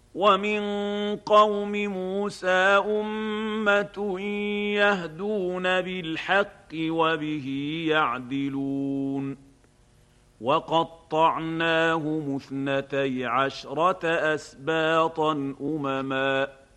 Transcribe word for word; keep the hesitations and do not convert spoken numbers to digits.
ومن قوم موسى أمة يهدون بالحق وبه يعدلون وقطعناهم اثنتي عشرة أسباطا أمما